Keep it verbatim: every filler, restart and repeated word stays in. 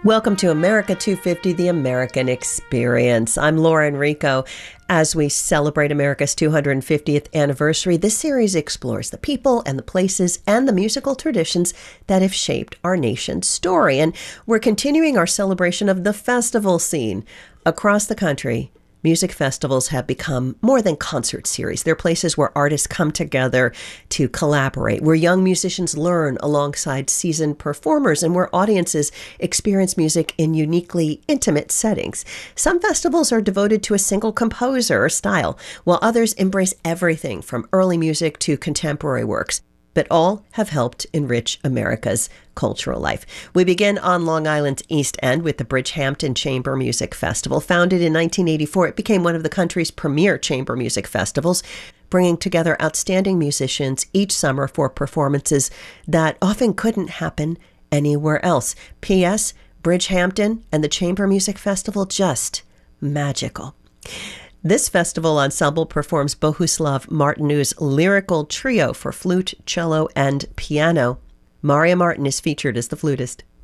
Welcome to America two fifty, the American Experience. I'm Laura Enrico. As we celebrate America's two hundred fiftieth anniversary, this series explores the people and the places and the musical traditions that have shaped our nation's story. And we're continuing our celebration of the festival scene. Across the country, music festivals have become more than concert series. They're places where artists come together to collaborate, where young musicians learn alongside seasoned performers, and where audiences experience music in uniquely intimate settings. Some festivals are devoted to a single composer or style, while others embrace everything from early music to contemporary works. But all have helped enrich America's cultural life. We begin on Long Island's East End with the Bridgehampton Chamber Music Festival. Founded in nineteen eighty-four, it became one of the country's premier chamber music festivals, bringing together outstanding musicians each summer for performances that often couldn't happen anywhere else. P S. Bridgehampton and the Chamber Music Festival, just magical. This festival ensemble performs Bohuslav Martinu's lyrical trio for flute, cello, and piano. Maria Martin is featured as the flutist.